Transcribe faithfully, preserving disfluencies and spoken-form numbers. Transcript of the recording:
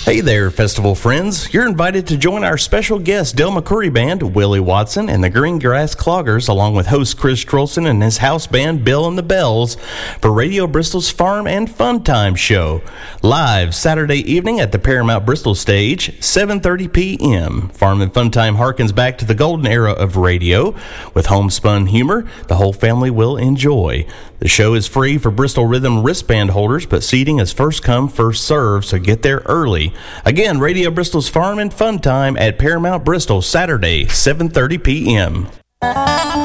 Hey there, festival friends. You're invited to join our special guest, Del McCoury Band, Willie Watson, and the Green Grass Cloggers, along with host Chris Trolson and his house band, Bill and the Bells, for Radio Bristol's Farm and Fun Time show. Live Saturday evening at the Paramount Bristol stage, seven thirty p.m. Farm and Fun Time harkens back to the golden era of radio. With homespun humor, the whole family will enjoy. The show is free for Bristol Rhythm wristband holders, but seating is first come, first served, so get there early. Again, Radio Bristol's Farm and Fun Time at Paramount Bristol, Saturday, seven thirty p.m.